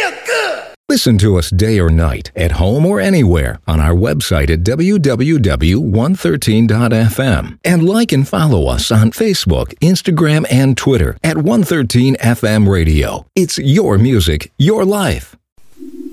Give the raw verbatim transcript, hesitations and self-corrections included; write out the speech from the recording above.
feel good. Listen to us day or night, at home or anywhere, on our website at w w w dot one thirteen dot f m. And like and follow us on Facebook, Instagram, and Twitter at one thirteen F M Radio. It's your music, your life.